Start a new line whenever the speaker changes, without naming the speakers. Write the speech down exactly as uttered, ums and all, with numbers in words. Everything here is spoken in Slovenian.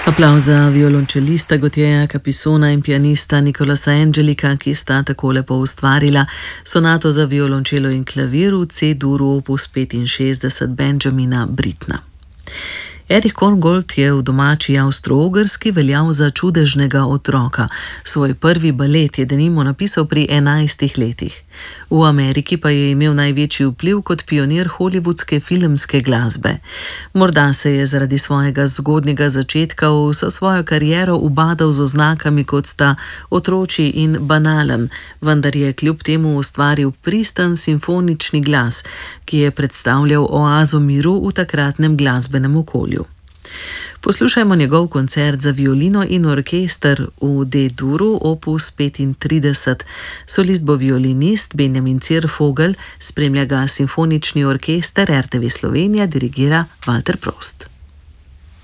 Aplavz za violončelista Gautieja Capisona in pianista Nicolasa Angelica, ki sta tako lepo ustvarila sonato za violončelo in klavir v C-duru opus petinšestdeset Benjamina Brittna. Erich Korngold je v domači Avstro-Ogrski veljal za čudežnega otroka. Svoj prvi balet je denimo napisal pri enajstih letih. V Ameriki pa je imel največji vpliv kot pionir hollywoodske filmske glasbe. Morda se je zaradi svojega zgodnjega začetka v vso svojo kariero ubadal z oznakami, kot sta otročji in banalen, vendar je kljub temu ustvaril pristen simfonični glas, ki je predstavljal oazo miru v takratnem glasbenem okolju. Poslušajmo njegov koncert za violino in orkester v D-duru opus petintrideset. Solist bo violinist Benjamin Ziervogel, spremlja ga simfonični orkester R T V Slovenija, dirigira Walter Prost.